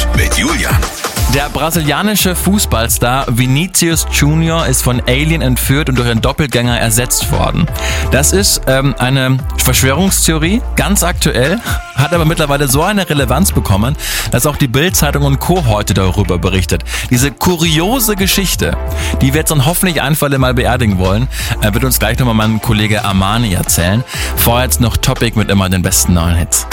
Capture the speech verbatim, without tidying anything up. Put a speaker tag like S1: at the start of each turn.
S1: News mit Julian.
S2: Der brasilianische Fußballstar Vinícius Junior ist von Alien entführt und durch einen Doppelgänger ersetzt worden. Das ist ähm, eine Verschwörungstheorie, ganz aktuell, hat aber mittlerweile so eine Relevanz bekommen, dass auch die Bild-Zeitung und Co. heute darüber berichtet. Diese kuriose Geschichte, die wir jetzt dann hoffentlich ein für alle Mal beerdigen wollen, äh, wird uns gleich nochmal mein Kollege Armani erzählen. Vorher jetzt noch Topic mit immer den besten neuen Hits.